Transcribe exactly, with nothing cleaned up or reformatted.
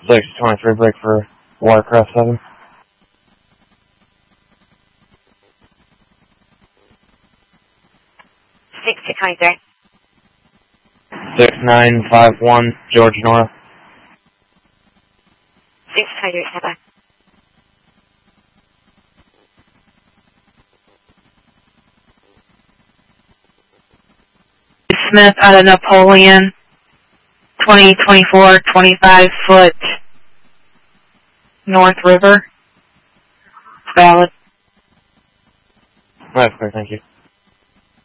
six twenty-three, break for Watercraft seven. six to twenty-three. six nine five one, George Nora. six to twenty-three, stand by. Smith out of Napoleon, twenty twenty-four, twenty-five foot North River. Valid. That's clear, thank you.